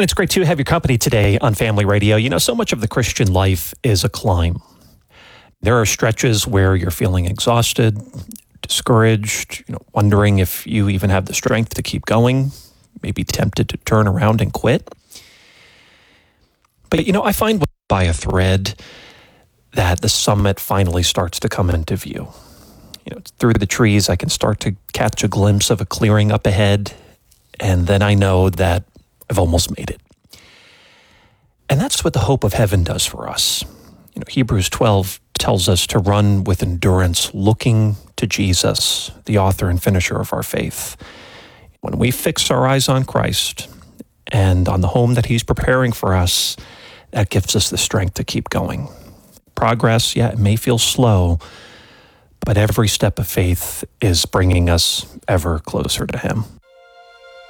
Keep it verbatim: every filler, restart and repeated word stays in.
And it's great to have your company today on Family Radio. You know, so much of the Christian life is a climb. There are stretches where you're feeling exhausted, discouraged, you know, wondering if you even have the strength to keep going, maybe tempted to turn around and quit. But, you know, I find by a thread that the summit finally starts to come into view. You know, through the trees, I can start to catch a glimpse of a clearing up ahead, and then I know that I've almost made it. And that's what the hope of heaven does for us. You know, Hebrews twelve tells us to run with endurance, looking to Jesus, the author and finisher of our faith. When we fix our eyes on Christ and on the home that He's preparing for us, that gives us the strength to keep going. Progress, yeah, it may feel slow, but every step of faith is bringing us ever closer to Him.